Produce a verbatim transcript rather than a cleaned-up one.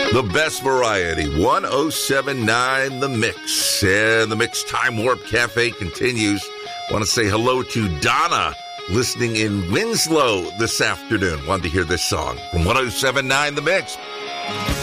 The best variety, one oh seven point nine The Mix. And the Mix Time Warp Cafe continues. Want to say hello to Donna, listening in Winslow this afternoon. Wanted to hear this song from one oh seven point nine The Mix.